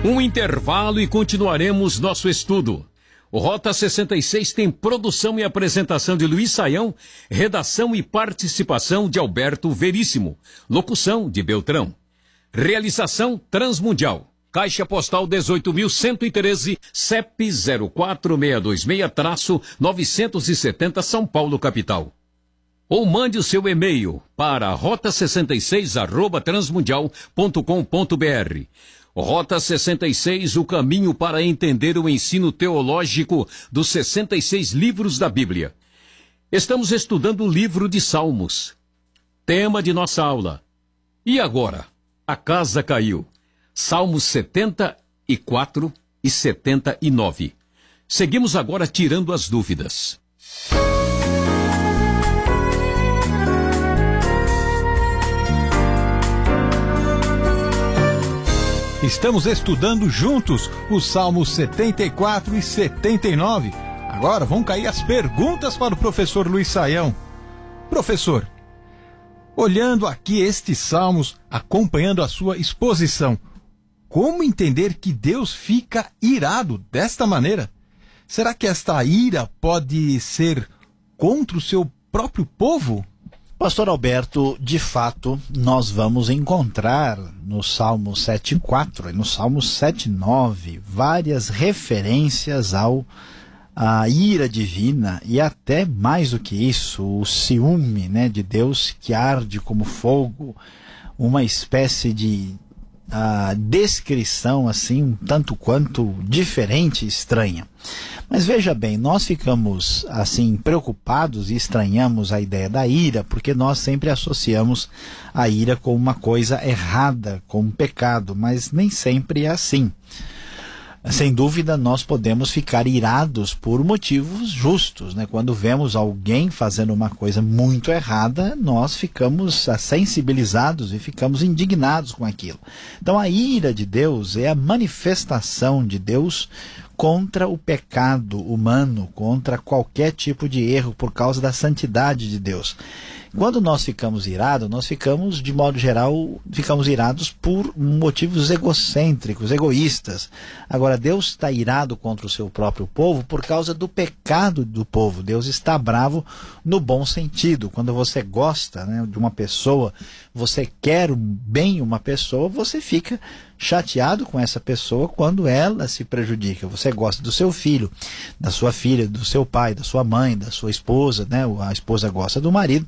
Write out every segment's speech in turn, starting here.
Um intervalo e continuaremos nosso estudo. O Rota 66 tem produção e apresentação de Luiz Saião, redação e participação de Alberto Veríssimo, locução de Beltrão. Realização Transmundial. Caixa Postal 18.113, CEP 04626-970 São Paulo, capital. Ou mande o seu e-mail para rota66@transmundial.com.br. Rota 66, o caminho para entender o ensino teológico dos 66 livros da Bíblia. Estamos estudando o livro de Salmos. Tema de nossa aula. E agora? A casa caiu. Salmos 74 e 79. Seguimos agora tirando as dúvidas. Estamos estudando juntos os Salmos 74 e 79. Agora vão cair as perguntas para o professor Luiz Saião. Professor, olhando aqui estes salmos, acompanhando a sua exposição, como entender que Deus fica irado desta maneira? Será que esta ira pode ser contra o seu próprio povo? Pastor Alberto, de fato, nós vamos encontrar no Salmo 7,4 e no Salmo 7,9 várias referências à ira divina e até mais do que isso, o ciúme, de Deus que arde como fogo, uma espécie de descrição assim, um tanto quanto diferente e estranha. Mas veja bem, nós ficamos assim preocupados e estranhamos a ideia da ira, porque nós sempre associamos a ira com uma coisa errada, com um pecado, mas nem sempre é assim. Sem dúvida, nós podemos ficar irados por motivos justos, Quando vemos alguém fazendo uma coisa muito errada, nós ficamos sensibilizados e ficamos indignados com aquilo. Então, a ira de Deus é a manifestação de Deus contra o pecado humano, contra qualquer tipo de erro por causa da santidade de Deus. Quando nós ficamos irados, nós ficamos, de modo geral, irados por motivos egocêntricos, egoístas. Agora, Deus está irado contra o seu próprio povo por causa do pecado do povo. Deus está bravo no bom sentido. Quando você gosta de uma pessoa, você quer bem uma pessoa, você fica chateado com essa pessoa quando ela se prejudica. Você gosta do seu filho, da sua filha, do seu pai, da sua mãe, da sua esposa, A esposa gosta do marido.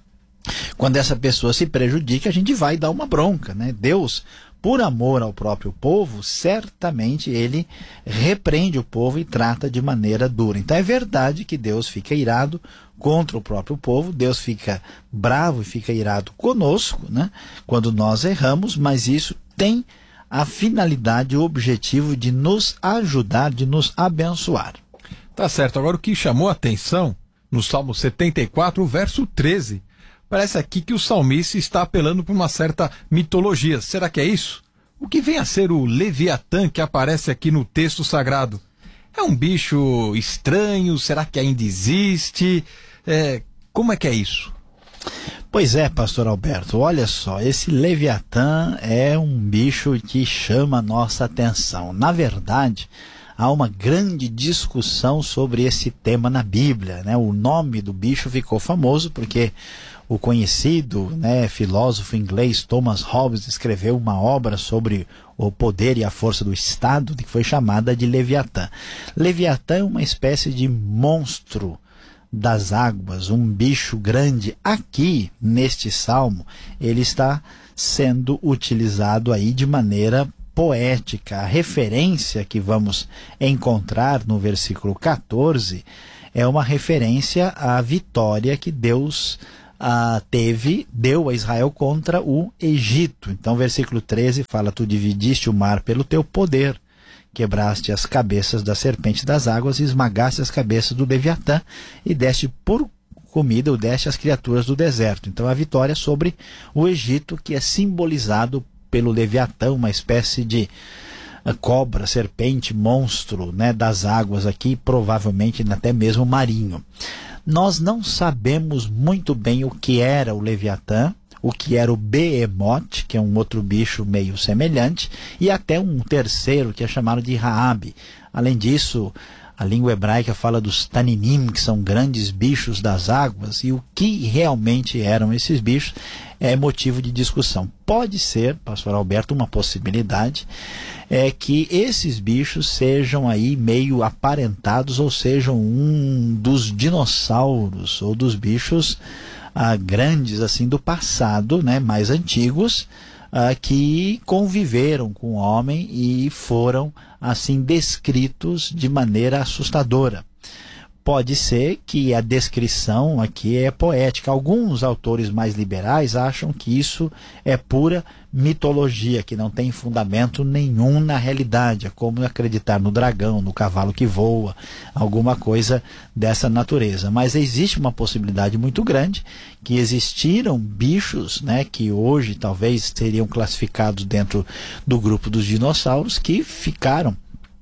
Quando essa pessoa se prejudica, a gente vai dar uma bronca, Deus, por amor ao próprio povo, certamente ele repreende o povo e trata de maneira dura. Então é verdade que Deus fica irado contra o próprio povo, Deus fica bravo e fica irado conosco, quando nós erramos, mas isso tem a finalidade, o objetivo de nos ajudar, de nos abençoar. Tá certo. Agora, o que chamou a atenção no Salmo 74, o verso 13, parece aqui que o salmista está apelando para uma certa mitologia. Será que é isso? O que vem a ser o Leviatã que aparece aqui no texto sagrado? É um bicho estranho? Será que ainda existe? Como é que é isso? Pois é, pastor Alberto, olha só, esse Leviatã é um bicho que chama a nossa atenção. Na verdade, há uma grande discussão sobre esse tema na Bíblia, O nome do bicho ficou famoso porque o conhecido filósofo inglês Thomas Hobbes escreveu uma obra sobre o poder e a força do Estado, que foi chamada de Leviatã. Leviatã é uma espécie de monstro das águas, um bicho grande. Aqui, neste salmo, ele está sendo utilizado aí de maneira poética. A referência que vamos encontrar no versículo 14 é uma referência à vitória que Deus deu a Israel contra o Egito. Então, versículo 13 fala: tu dividiste o mar pelo teu poder, quebraste as cabeças da serpente das águas e esmagaste as cabeças do Leviatã e deste por comida ou deste às criaturas do deserto. Então, a vitória sobre o Egito, que é simbolizado pelo Leviatã, uma espécie de cobra, serpente, monstro das águas aqui, provavelmente até mesmo marinho. Nós não sabemos muito bem o que era o Leviatã, o que era o behemoth, que é um outro bicho meio semelhante, e até um terceiro que é chamado de Raabe. Além disso, a língua hebraica fala dos taninim, que são grandes bichos das águas, e o que realmente eram esses bichos é motivo de discussão. Pode ser, pastor Alberto, uma possibilidade, é que esses bichos sejam aí meio aparentados, ou sejam um dos dinossauros, ou dos bichos grandes assim do passado, né, mais antigos, que conviveram com o homem e foram assim descritos de maneira assustadora. Pode ser que a descrição aqui é poética. Alguns autores mais liberais acham que isso é pura mitologia, que não tem fundamento nenhum na realidade. É como acreditar no dragão, no cavalo que voa, alguma coisa dessa natureza. Mas existe uma possibilidade muito grande que existiram bichos, né, que hoje talvez seriam classificados dentro do grupo dos dinossauros, que ficaram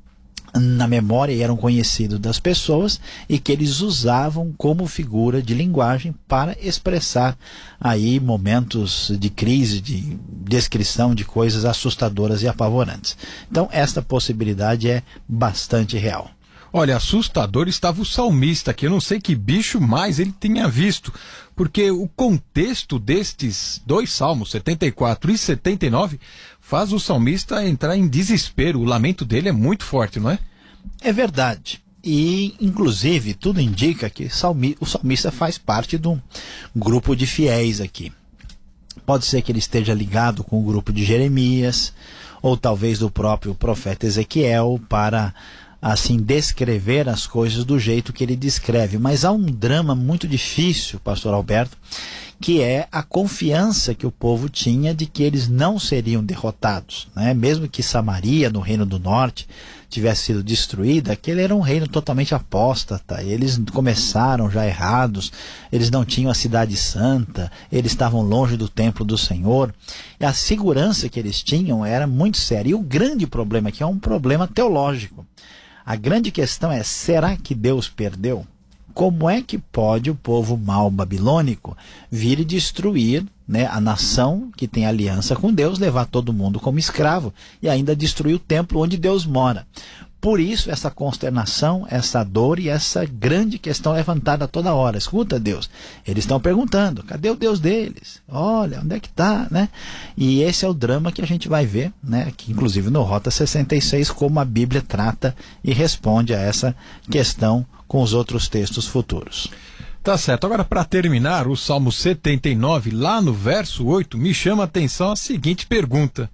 na memória e eram conhecidos das pessoas e que eles usavam como figura de linguagem para expressar aí momentos de crise, de descrição de coisas assustadoras e apavorantes. Então esta possibilidade é bastante real. Olha, assustador estava o salmista, que eu não sei que bicho mais ele tinha visto, porque o contexto destes dois salmos, 74 e 79, faz o salmista entrar em desespero. O lamento dele é muito forte, não é? É verdade. E, inclusive, tudo indica que o salmista faz parte de um grupo de fiéis aqui. Pode ser que ele esteja ligado com o grupo de Jeremias, ou talvez do próprio profeta Ezequiel, para assim descrever as coisas do jeito que ele descreve. Mas há um drama muito difícil, pastor Alberto, que é a confiança que o povo tinha de que eles não seriam derrotados, né? Mesmo que Samaria, no Reino do Norte, tivesse sido destruída, aquele era um reino totalmente apóstata. Eles começaram já errados, eles não tinham a cidade santa, eles estavam longe do templo do Senhor, e a segurança que eles tinham era muito séria. E o grande problema aqui é um problema teológico. A grande questão é, será que Deus perdeu? Como é que pode o povo mau babilônico vir e destruir, né, a nação que tem aliança com Deus, levar todo mundo como escravo e ainda destruir o templo onde Deus mora? Por isso essa consternação, essa dor e essa grande questão levantada toda hora. Escuta, Deus, eles estão perguntando, cadê o Deus deles? Olha, onde é que está, né? E esse é o drama que a gente vai ver, né, aqui, inclusive no Rota 66, como a Bíblia trata e responde a essa questão com os outros textos futuros. Tá certo. Agora, para terminar, o Salmo 79, lá no verso 8, me chama a atenção a seguinte pergunta: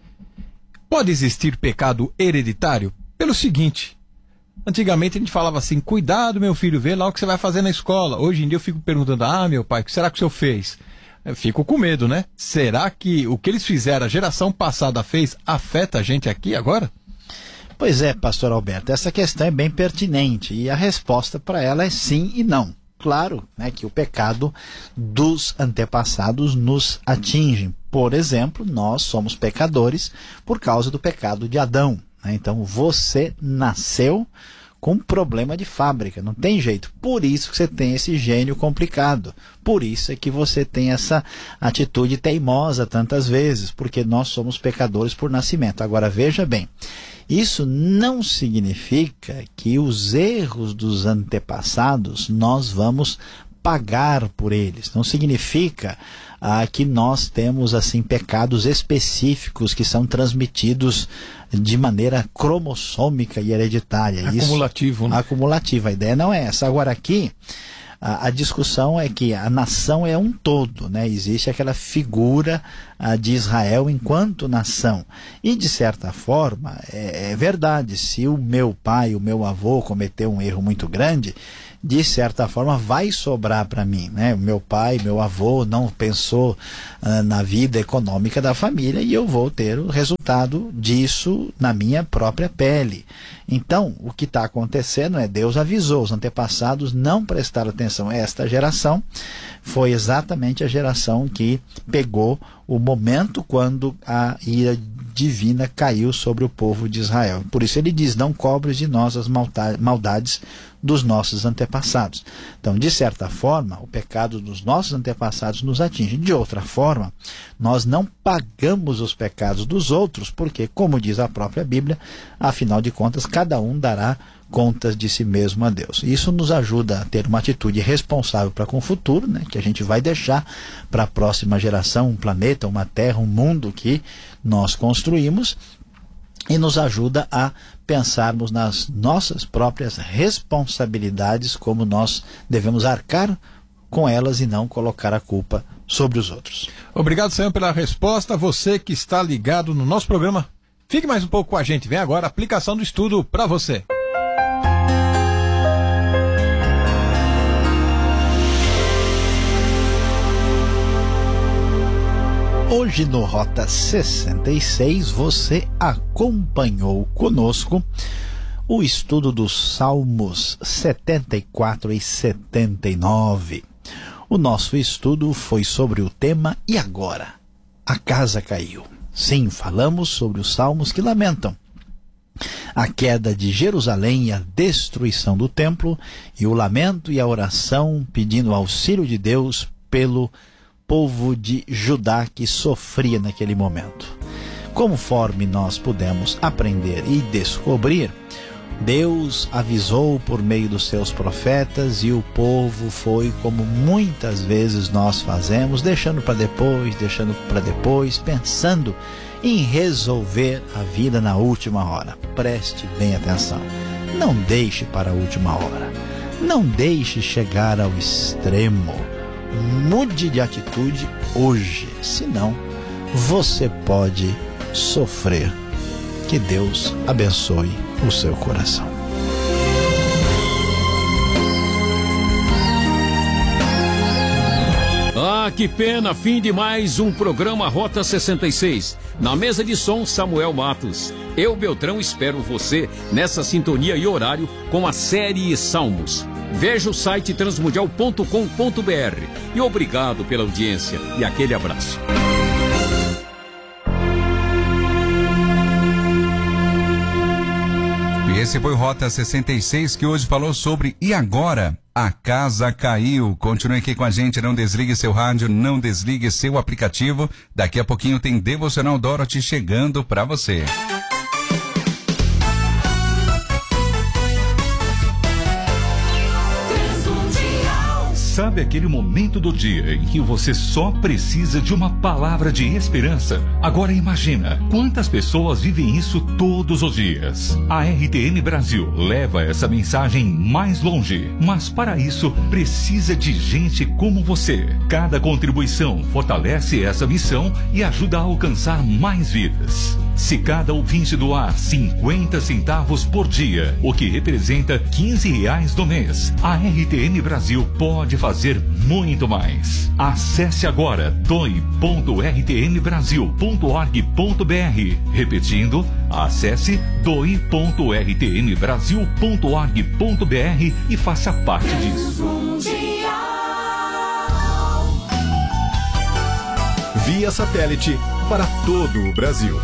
pode existir pecado hereditário? Pelo seguinte, antigamente a gente falava assim, cuidado meu filho, vê lá o que você vai fazer na escola. Hoje em dia eu fico perguntando, meu pai, o que será que o senhor fez? Eu fico com medo, né? Será que o que eles fizeram, a geração passada fez, afeta a gente aqui agora? Pois é, pastor Alberto, essa questão é bem pertinente e a resposta para ela é sim e não. Claro, né, que o pecado dos antepassados nos atinge. Por exemplo, nós somos pecadores por causa do pecado de Adão. Então você nasceu com problema de fábrica, não tem jeito. Por isso que você tem esse gênio complicado. Por isso é que você tem essa atitude teimosa tantas vezes, porque nós somos pecadores por nascimento. Agora veja bem, isso não significa que os erros dos antepassados nós vamos pagar por eles. Não significa que nós temos assim pecados específicos que são transmitidos de maneira cromossômica e hereditária. Acumulativo, né? Acumulativa. A ideia não é essa. Agora aqui, a discussão é que a nação é um todo, né? Existe aquela figura de Israel enquanto nação. E, de certa forma, é verdade, se o meu pai, o meu avô cometeu um erro muito grande, de certa forma vai sobrar para mim, né? O meu pai, meu avô não pensou na vida econômica da família e eu vou ter o resultado disso na minha própria pele. Então, o que está acontecendo é, Deus avisou, os antepassados não prestaram atenção. Esta geração foi exatamente a geração que pegou o momento quando a ira divina caiu sobre o povo de Israel. Por isso ele diz, não cobres de nós as maldades dos nossos antepassados. Então, de certa forma, o pecado dos nossos antepassados nos atinge. De outra forma, nós não pagamos os pecados dos outros, porque, como diz a própria Bíblia, afinal de contas, cada um dará contas de si mesmo a Deus. Isso nos ajuda a ter uma atitude responsável para com o futuro, né, que a gente vai deixar para a próxima geração, um planeta, uma terra, um mundo que nós construímos, e nos ajuda a pensarmos nas nossas próprias responsabilidades, como nós devemos arcar com elas e não colocar a culpa sobre os outros. Obrigado, Sayão, pela resposta. Você que está ligado no nosso programa, fique mais um pouco com a gente. Vem agora a aplicação do estudo para você. Hoje no Rota 66 você acompanhou conosco o estudo dos Salmos 74 e 79. O nosso estudo foi sobre o tema "E agora? A casa caiu". Sim, falamos sobre os salmos que lamentam a queda de Jerusalém e a destruição do templo, e o lamento e a oração pedindo auxílio de Deus pelo povo de Judá que sofria naquele momento. Conforme nós pudemos aprender e descobrir, Deus avisou por meio dos seus profetas e o povo foi, como muitas vezes nós fazemos, deixando para depois, pensando em resolver a vida na última hora. Preste bem atenção. Não deixe para a última hora. Não deixe chegar ao extremo. Mude de atitude hoje, senão você pode sofrer. Que Deus abençoe o seu coração. Ah, que pena, fim de mais um programa Rota 66. Na mesa de som, Samuel Matos. Eu, Beltrão, espero você nessa sintonia e horário com a série Salmos. Veja o site transmundial.com.br. E obrigado pela audiência e aquele abraço. E esse foi o Rota 66, que hoje falou sobre "E agora? A casa caiu". Continue aqui com a gente, não desligue seu rádio, não desligue seu aplicativo. Daqui a pouquinho tem Devocional Dorothy chegando para você. Sabe aquele momento do dia em que você só precisa de uma palavra de esperança? Agora imagina, quantas pessoas vivem isso todos os dias. A RTN Brasil leva essa mensagem mais longe, mas para isso precisa de gente como você. Cada contribuição fortalece essa missão e ajuda a alcançar mais vidas. Se cada ouvinte doar 50 centavos por dia, o que representa R$15 no mês, a RTN Brasil pode fazer muito mais. Acesse agora doe.rtnbrasil.org.br. Repetindo, acesse doe.rtnbrasil.org.br e faça parte disso. Via satélite para todo o Brasil.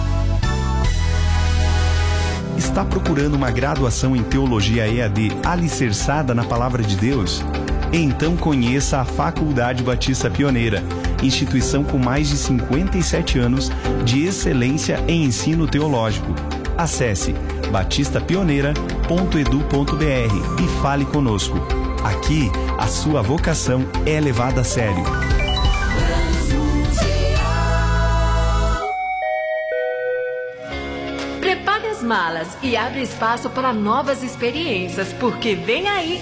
Está procurando uma graduação em Teologia EAD alicerçada na Palavra de Deus? Então conheça a Faculdade Batista Pioneira, instituição com mais de 57 anos de excelência em ensino teológico. Acesse batistapioneira.edu.br e fale conosco. Aqui, a sua vocação é levada a sério. Prepare as malas e abre espaço para novas experiências, porque vem aí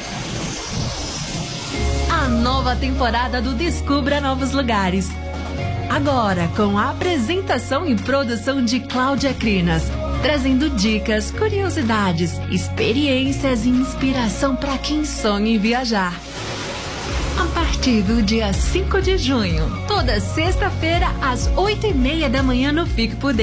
a nova temporada do Descubra Novos Lugares. Agora, com a apresentação e produção de Cláudia Crinas, trazendo dicas, curiosidades, experiências e inspiração para quem sonha em viajar. A partir do dia 5 de junho, toda sexta-feira, às 8:30 da manhã no Fique Por Dentro.